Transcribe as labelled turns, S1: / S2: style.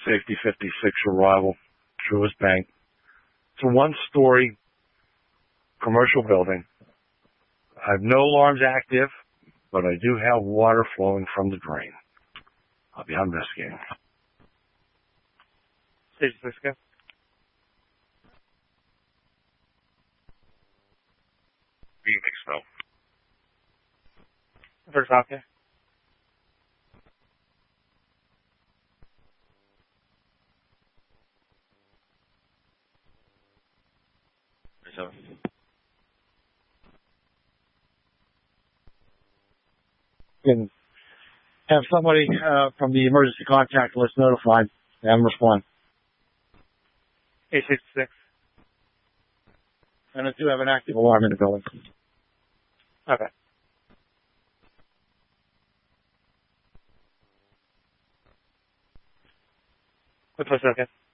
S1: Safety 56 arrival, Truist Bank. It's a one-story commercial building. I have no alarms active, but I do have water flowing from the drain. I'll be investigating.
S2: Stage 6, go.
S1: Big smell.
S2: First off, okay.
S1: Can have somebody from the emergency contact list notified and respond.
S2: 866.
S1: And I do have an active alarm in the building.
S2: Okay. What's okay?